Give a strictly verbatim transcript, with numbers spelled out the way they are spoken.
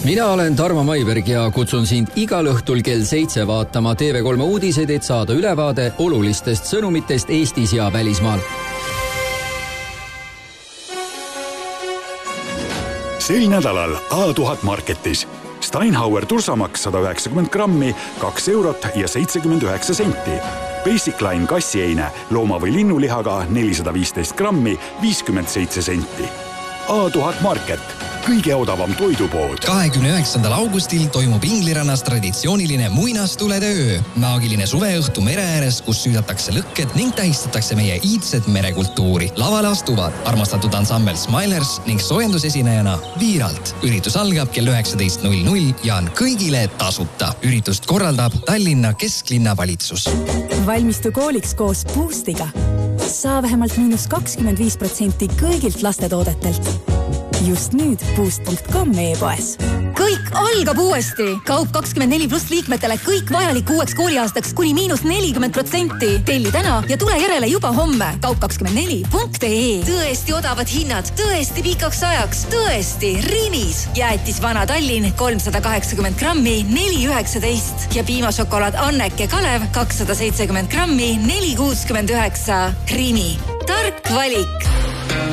Mina olen Tarmo Maiberg ja kutsun sind igal õhtul kell seitse vaatama T V kolme uudiseid, et saada ülevaade olulistest sõnumitest Eestis ja välismaal. Sel nädalal A tuhat Marketis. Steinhauer tursamaks sada üheksakümmend grammi, kaks eurot ja seitsekümmend üheksa senti. Basic Line kassieine looma- või linnulihaga nelisada viisteist grammi, viiskümmend seitse senti. A tuhat Market. Kõige odavam toidupood. kahekümne üheksandal augustil toimub Inglirannas traditsiooniline muinastulede öö. Maagiline suveõhtu mere ääres, kus süüdatakse lõkked ning tähistatakse meie iidset merekultuuri. Lavale astuvad armastatud ansambel Smilers ning soojendusesinejana Viiralt. Üritus algab kell üheksateist null null ja on kõigile tasuta. Üritust korraldab Tallinna kesklinna valitsus. Valmistu kooliks koos Boostiga. Saa vähemalt miinus kakskümmend viis protsenti kõigilt lastetoodetelt. Just nüüd boost punkt com e-poes. Kõik algab uuesti. Kaup kakskümmend neli pluss liikmetele kõik vajalik uueks kooliaastaks kuni miinus nelikümmend protsenti. Telli täna ja tule järele juba homme. kaup kakskümmend neli punkt ee. Tõesti odavad hinnad, tõesti pikaks ajaks, tõesti Rimis. Jäätis Vana Tallinn kolmsada kaheksakümmend grammi, neli üheksateist ja piimašokolaad Anneke Kalev kakssada seitsekümmend grammi, neli kuuskümmend üheksa. Rimi. Tark valik.